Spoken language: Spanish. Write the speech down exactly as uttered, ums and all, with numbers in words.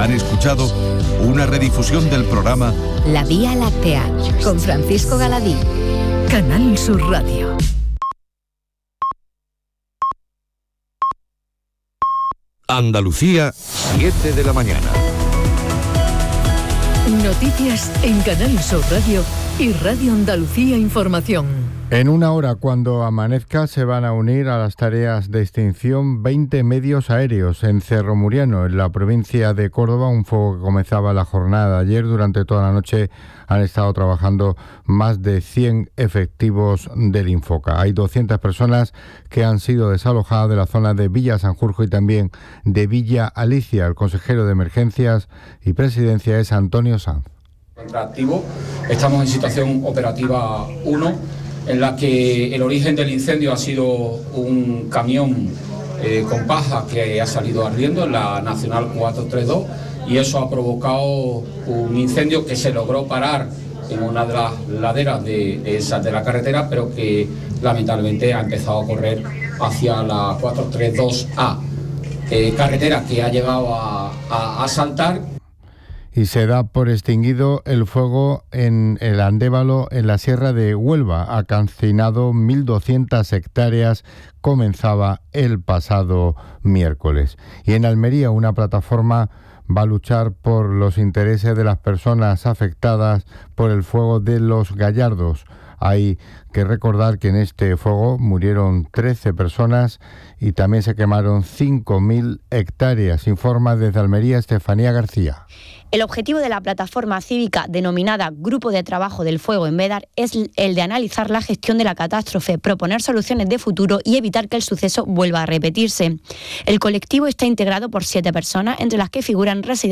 Han escuchado una redifusión del programa La Vía Láctea, con Francisco Galadí. Canal Sur Radio. Andalucía, siete de la mañana. Noticias en Canal Sur Radio y Radio Andalucía Información. En una hora, cuando amanezca, se van a unir a las tareas de extinción veinte medios aéreos en Cerro Muriano, en la provincia de Córdoba. Un fuego que comenzaba la jornada de ayer. Durante toda la noche han estado trabajando más de cien efectivos del Infoca. Hay doscientas personas que han sido desalojadas de la zona de Villa Sanjurjo y también de Villa Alicia. El consejero de Emergencias y Presidencia es Antonio Sanz. Activo. Estamos en situación operativa uno, en la que el origen del incendio ha sido un camión eh, con paja que ha salido ardiendo en la Nacional cuatrocientos treinta y dos, y eso ha provocado un incendio que se logró parar en una de las laderas de, de, esa, de la carretera, pero que lamentablemente ha empezado a correr hacia la cuatrocientos treinta y dos A, eh, carretera que ha llegado a, a, a saltar. Y se da por extinguido el fuego en el Andévalo, en la Sierra de Huelva. Ha calcinado mil doscientas hectáreas, comenzaba el pasado miércoles. Y en Almería, una plataforma va a luchar por los intereses de las personas afectadas por el fuego de Los Gallardos. Hay que recordar que en este fuego murieron trece personas y también se quemaron cinco mil hectáreas. Informa desde Almería Estefanía García. El objetivo de la plataforma cívica denominada Grupo de Trabajo del Fuego en Bédar es el de analizar la gestión de la catástrofe, proponer soluciones de futuro y evitar que el suceso vuelva a repetirse. El colectivo está integrado por siete personas, entre las que figuran residentes